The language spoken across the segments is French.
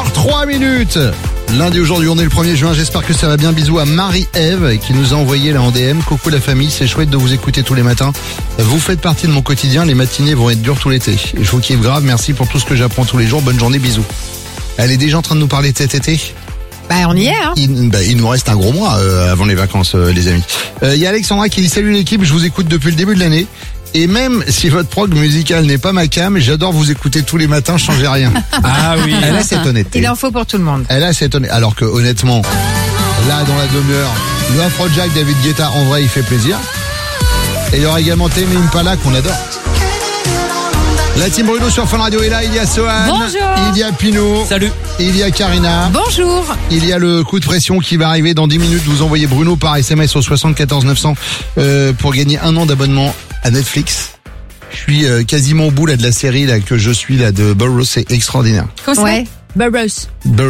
6h03. Lundi, aujourd'hui, on est le 1er juin. J'espère que ça va bien. Bisous à Marie-Ève qui nous a envoyé là en DM. Coucou la famille, c'est chouette de vous écouter tous les matins. Vous faites partie de mon quotidien. Les matinées vont être dures tout l'été. Je vous kiffe grave. Merci pour tout ce que j'apprends tous les jours. Bonne journée, bisous. Elle est déjà en train de nous parler de cet été. Bah on y est hein. Il nous reste un gros mois avant les vacances les amis. Il y a Alexandra qui dit salut l'équipe, je vous écoute depuis le début de l'année. Et même si votre prog musical n'est pas ma cam, j'adore vous écouter tous les matins, changez rien. Ah oui. Elle a cette honnêteté. Il en faut pour tout le monde. Elle a cette honnêteté. Alors que honnêtement, là dans la demi-heure, le Afrojack David Guetta en vrai il fait plaisir. Et il y aura également Tame Impala qu'on adore. La team Bruno sur Fun Radio est là, il y a Sohan. Bonjour. Il y a Pino. Salut. Il y a Karina. Bonjour. Il y a le coup de pression qui va arriver dans 10 minutes. Vous envoyez Bruno par SMS au 74 900 pour gagner 1 an d'abonnement à Netflix. Je suis quasiment au bout là de la série là que je suis là de Burroughs, c'est extraordinaire. Comment ça ouais. Burroughs.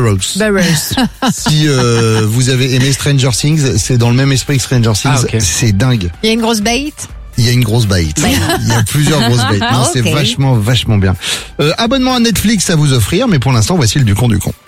Si vous avez aimé Stranger Things, c'est dans le même esprit que Stranger Things. Ah, okay. C'est dingue. Il y a une grosse bait. Il y a une grosse bite. Il y a plusieurs grosses bites. Non, Okay. c'est vachement bien. Abonnement à Netflix à vous offrir, mais pour l'instant, voici le Ducon du con.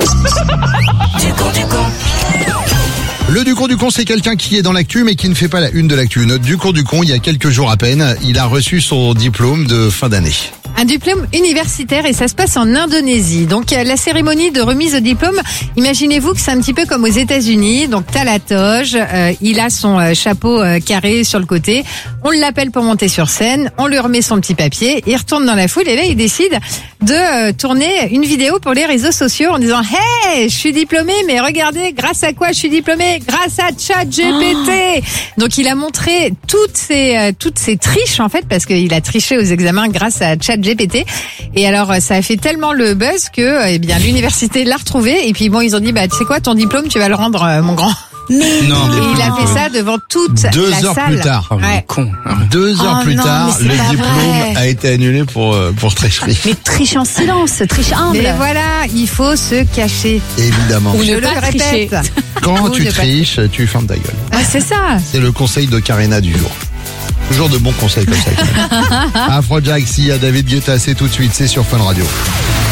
Le Ducon du con, c'est quelqu'un qui est dans l'actu, mais qui ne fait pas la une de l'actu. Notre Ducon du con, il y a quelques jours à peine, il a reçu son diplôme de fin d'année. Un diplôme universitaire et ça se passe en Indonésie. Donc la cérémonie de remise au diplôme, imaginez-vous que c'est un petit peu comme aux États-Unis. Donc t'as la toge, il a son chapeau carré sur le côté. On l'appelle pour monter sur scène, on lui remet son petit papier, il retourne dans la foule et là il décide de tourner une vidéo pour les réseaux sociaux en disant hey, je suis diplômé, mais regardez grâce à quoi je suis diplômé, grâce à ChatGPT. Donc il a montré toutes ces triches en fait parce qu'il a triché aux examens grâce à ChatGPT. Et alors ça a fait tellement le buzz que eh bien l'université l'a retrouvé et puis bon ils ont dit bah tu sais quoi ton diplôme tu vas le rendre mon grand. Non. Et il a fait ça devant toute la salle. 2 heures plus tard. Oh, mais con. 2 heures plus non, tard, mais le c'est pas diplôme vrai. a été annulé pour tricherie. Mais triche en silence, triche humble. Mais voilà, il faut se cacher. Évidemment. Ou Je ne le pas tricher. répète. Quand Ou tu ne pas triches, tu fermes ta gueule. Ah, c'est ça. C'est le conseil de Karina du jour. Toujours de bons conseils comme ça. Afrojack, si à David Guetta, c'est tout de suite, c'est sur Fun Radio.